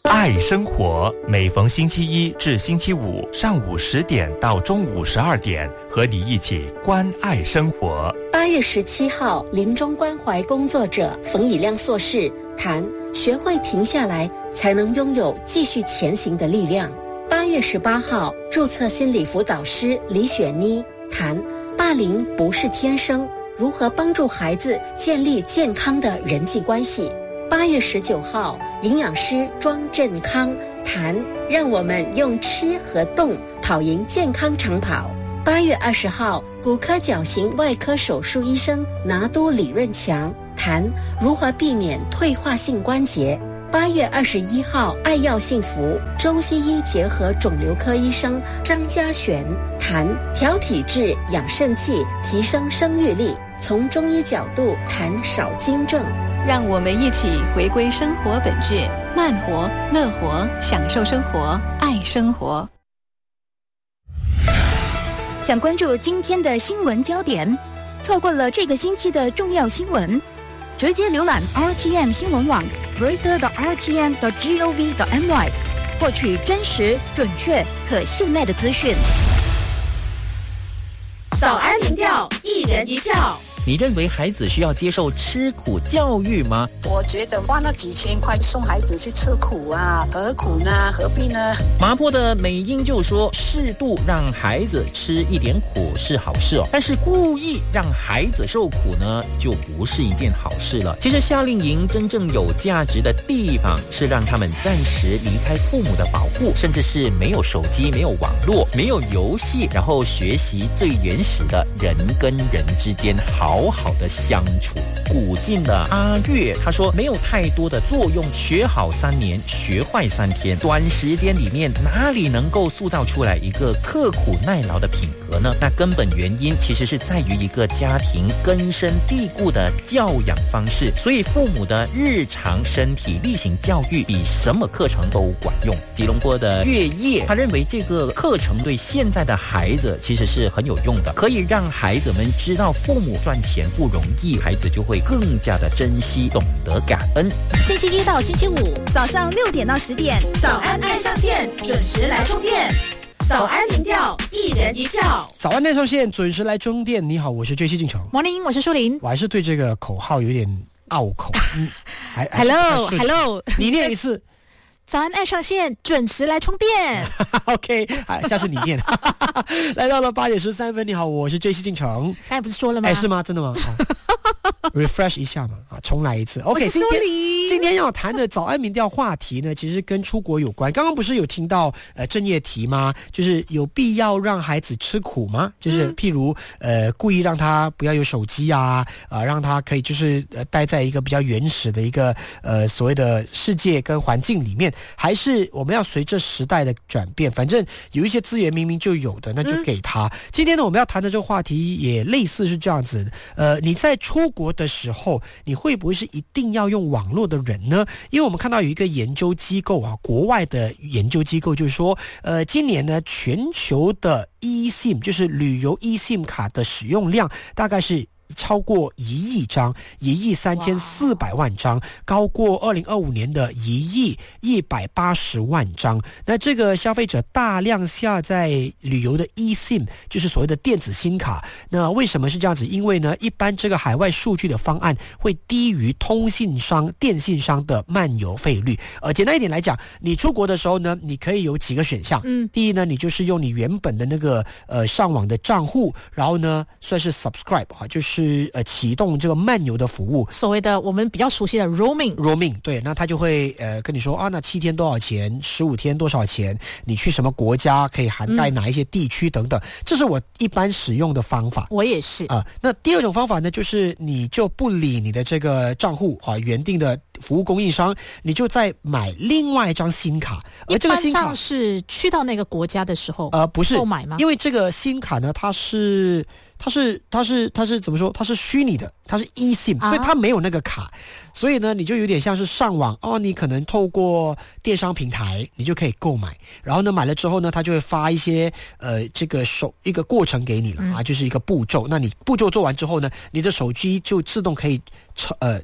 爱生活，每逢星期一至星期五上午10点到中午12点，和你一起关爱生活。 8月17号，临终关怀工作者冯以亮硕士谈学会停下来，才能拥有继续前行的力量。8月18号，注册心理辅导师李雪妮谈霸凌不是天生，如何帮助孩子建立健康的人际关系。8月19号，营养师庄振康谈让我们用吃和动跑赢健康长跑。8月20号，骨科矫形外科手术医生拿督李润强谈如何避免退化性关节。8月21号，爱药幸福中西医结合肿瘤科医生张家璇谈调体质、养肾气、提升生育力，从中医角度谈少精症。 让我们一起回归生活本质，慢活、乐活，享受生活，爱生活。 想关注今天的新闻焦点，错过了这个星期的重要新闻，直接浏览 RTM 新闻网 greater.rtm.gov.my 获取真实、准确、可信赖的资讯。 早安民调，一人一票。 你认为孩子需要接受吃苦教育吗？ 我觉得花那几千块送孩子去吃苦啊，何苦呢？何必呢？ 麻坡的美英就说，适度让孩子吃一点苦是好事哦，但是故意让孩子受苦呢，就不是一件好事了。其实夏令营真正有价值的地方，是让他们暂时离开父母的保护，甚至是没有手机、没有网络、没有游戏，然后学习最原始的人跟人之间好好的相处。古晋的阿月他说，没有太多的作用，学好3年，学坏3天，短时间里面哪里能够塑造出来一个刻苦耐劳的品格呢？那根本原因其实是在于一个家庭根深蒂固的教养方式，所以父母的日常身体力行教育比什么课程都管用。吉隆坡的月夜他认为这个课程对现在的孩子其实是很有用的，可以让孩子们知道父母赚钱不容易，孩子就会更加的珍惜，懂得感恩。 星期一到星期五早上6点到10点， 早安爱上线，准时来充电。早安民调，一人一票。 早安爱上线，准时来充电。你好，我是JC进城。 Morning， 我是舒琳。 我还是对这个口号有点拗口。 Hello， 你念一次。 早安爱上线，准时来充电。 OK， 下次你念。来到了8点13分，你好，我是JC进城。 刚才不是说了吗？ 是吗？真的吗？refresh 一下嘛，重来一次。OK， 今天要谈的早安民调话题呢，其实跟出国有关。刚刚不是有听到正业题吗？就是有必要让孩子吃苦吗？就是譬如故意让他不要有手机啊，让他可以就是待在一个比较原始的一个所谓的世界跟环境里面，还是我们要随着时代的转变？反正有一些资源明明就有的，那就给他。今天呢，我们要谈的这个话题也类似是这样子。你在出国的时候，你会不会是一定要用网络的人呢？因为我们看到有一个研究机构啊，国外的研究机构就是说，今年呢，全球的 eSIM 就是旅游 eSIM 卡的使用量大概是超过1亿张，1.34亿张，高过2025年的1.180亿张。那这个消费者大量下载旅游的 eSIM， 就是所谓的电子SIM卡。那为什么是这样子？因为呢，一般这个海外数据的方案会低于通信商、电信商的漫游费率。简单一点来讲，你出国的时候呢，你可以有几个选项。第一呢，你就是用你原本的那个上网的账户，然后呢算是 subscribe 啊，就是启动这个漫游的服务， 所谓的我们比较熟悉的 roaming。 对，那他就会跟你说啊，那7天多少钱，15天多少钱，你去什么国家可以涵盖哪一些地区等等。这是我一般使用的方法。 我也是那第二种方法呢，就是你就不理你的这个账户啊，原定的服务供应商，你就再买另外一张新卡。而这个新卡一般上是去到那个国家的时候不是购买吗？ 因为这个新卡呢，它是怎么说？它是虚拟的，它是 eSIM，所以它没有那个卡，所以呢，你就有点像是上网你可能透过电商平台，你就可以购买，然后呢，买了之后呢，它就会发一些这个一个过程给你了就是一个步骤。那你步骤做完之后呢，你的手机就自动可以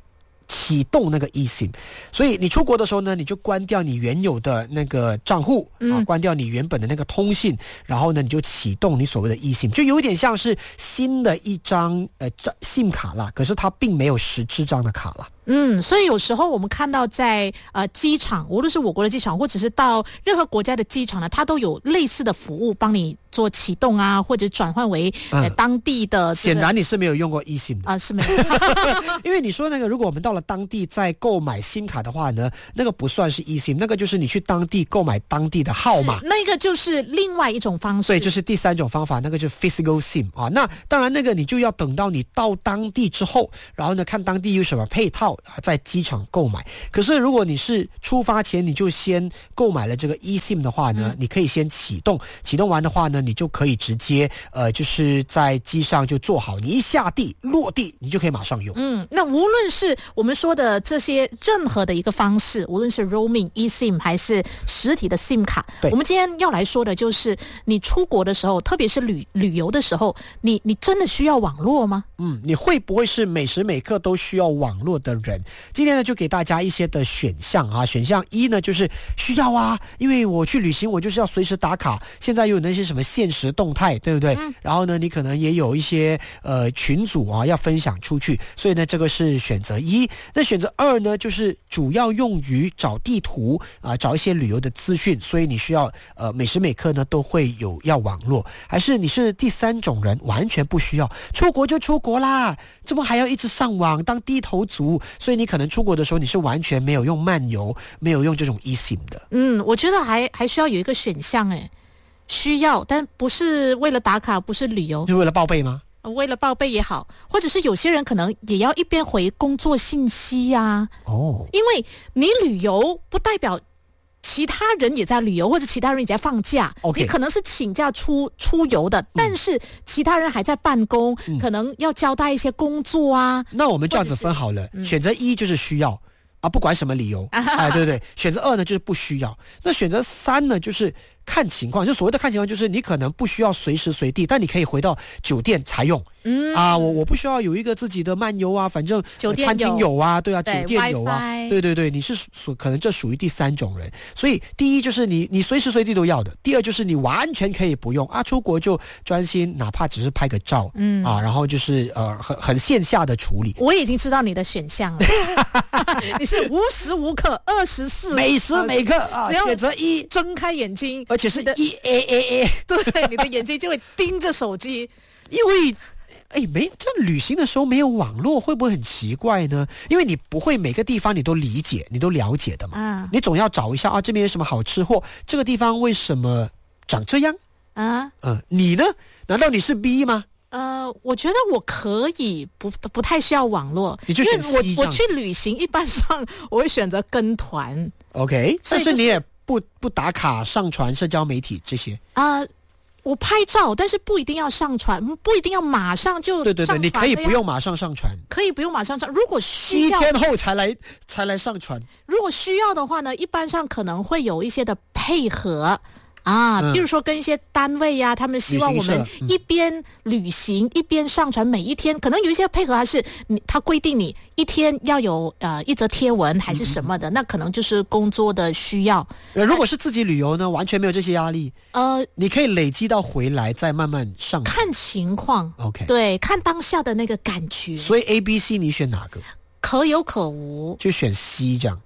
启动那个 eSIM， 所以你出国的时候呢，你就关掉你原有的那个账户关掉你原本的那个通信，然后呢你就启动你所谓的 eSIM， 就有点像是新的一张SIM 卡啦，可是它并没有实质这样的卡啦。 所以有时候我们看到在机场，无论是我国的机场，或者是到任何国家的机场呢，它都有类似的服务，帮你做启动啊，或者转换为当地的、 显然你是没有用过 eSIM 的是没有， 因为你说那个，如果我们到了当地再购买 SIM 卡的话呢，那个不算是 eSIM， 那个就是你去当地购买当地的号码， 那个就是另外一种方式。 对，就是第三种方法，那个就是 physical SIM 啊。那当然，那个你就要等到你到当地之后，然后呢看当地有什么配套。在机场购买，可是如果你是出发前你就先购买了这个 eSIM 的话呢，你可以先启动完的话呢，你就可以直接就是在机上就做好，你一下地落地你就可以马上用。 那无论是我们说的这些任何的一个方式，无论是 roaming eSIM 还是实体的 SIM 卡，我们今天要来说的就是你出国的时候，特别是旅游的时候，你真的需要网络吗？ 你会不会是每时每刻都需要网络的人？今天呢就给大家一些的选项啊。选项一呢就是需要啊，因为我去旅行我就是要随时打卡，现在又有那些什么限时动态，对不对？然后呢你可能也有一些群组啊要分享出去，所以呢这个是选择一。那选择二呢就是主要用于找地图找一些旅游的资讯，所以你需要每时每刻呢都会有要网络。还是你是第三种人，完全不需要，出国就出国啦，怎么还要一直上网当低头族？所以你可能出国的时候你是完全没有用漫游，没有用这种 eSIM 的。 我觉得还需要有一个选项需要，但不是为了打卡，不是旅游， 是为了报备吗？ 为了报备也好，或者是有些人可能也要一边回工作信息啊。因为你旅游不代表其他人也在旅游，或者其他人也在放假。你可能是请假出游的，但是其他人还在办公，可能要交代一些工作啊。 那我们这样子分好了，选择一就是需要不管什么理由对不对？选择二呢就是不需要。那选择三呢就是看情况，就所谓的看情况，就是你可能不需要随时随地，但你可以回到酒店才用。我不需要有一个自己的漫游啊，反正餐厅有啊，对啊，酒店有啊，对，你是可能这属于第三种人。所以第一就是你随时随地都要的，第二就是你完全可以不用出国就专心，哪怕只是拍个照然后就是很线下的处理。 我已经知道你的选项了，你是无时无刻24 每时每刻只要选择一， 睁开眼睛， 而且是EAAA， 对，你的眼睛就会盯着手机， 因为这旅行的时候没有网络会不会很奇怪呢？因为你不会每个地方你都理解，你都了解的嘛。你总要找一下这边有什么好吃，或这个地方为什么长这样你呢？难道你是 B 吗？ 我觉得我可以不太需要网络， 你就选 C， 因为我去旅行一般上我会选择跟团。 OK， 但是你也不打卡上传社交媒体这些我拍照，但是不一定要上传，不一定要马上就上传。 对，你可以不用马上上传， 可以不用马上上。如果需要 7天后才来上传。 如果需要的话呢，一般上可能会有一些的配合比如说跟一些单位啊，他们希望我们一边旅行一边上传，每一天可能有一些配合，还是他规定你一天要有一则贴文还是什么的，那可能就是工作的需要。 如果是自己旅游呢，完全没有这些压力，你可以累积到回来再慢慢上传， 看情况。 OK， 对，看当下的那个感觉。 所以 A、B、C 你选哪个？ 可有可无， 就选 C 这样。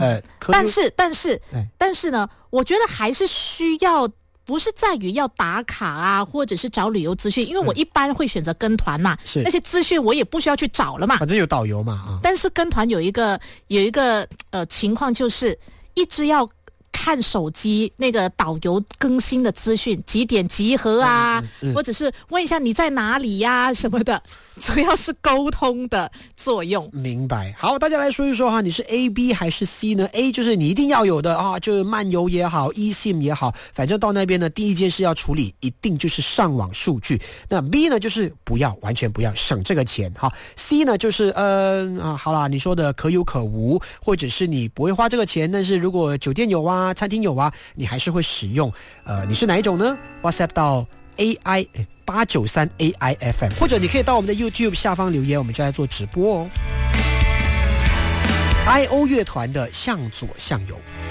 但是呢，我觉得还是需要，不是在于要打卡啊，或者是找旅游资讯，因为我一般会选择跟团嘛，那些资讯我也不需要去找了嘛， 反正有导游嘛但是跟团有一个情况，就是一直要看手机那个导游更新的资讯，几点集合啊，或者是问一下你在哪里呀什么的，主要是沟通的作用。 明白。好，大家来说一说你是 A、B 还是 C 呢？ A 就是你一定要有的就是漫游也好 eSIM 也好，反正到那边呢第一件事要处理一定就是上网数据。那 B 呢就是不要，完全不要，省这个钱。C 呢就是好啦，你说的可有可无，或者是你不会花这个钱，但是如果酒店有餐厅有你还是会使用。你是哪一种呢？ WhatsApp 到 AI893 AIFM， 或者你可以到我们的 YouTube 下方留言，我们就来做直播 ，I.O 乐团的《向左向右》。